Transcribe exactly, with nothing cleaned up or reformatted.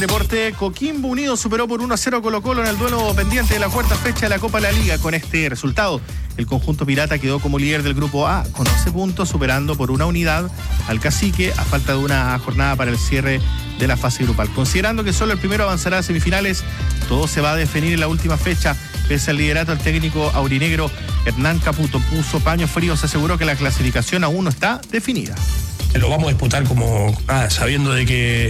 Deporte, Coquimbo Unido superó por uno a cero Colo Colo en el duelo pendiente de la cuarta fecha de la Copa de la Liga. Con este resultado, el conjunto pirata quedó como líder del grupo A con once puntos, superando por una unidad al Cacique a falta de una jornada para el cierre de la fase grupal. Considerando que solo el primero avanzará a semifinales, todo se va a definir en la última fecha. Pese al liderato, el técnico aurinegro Hernán Caputo puso paños fríos, aseguró que la clasificación aún no está definida. Lo vamos a disputar como ah, sabiendo de que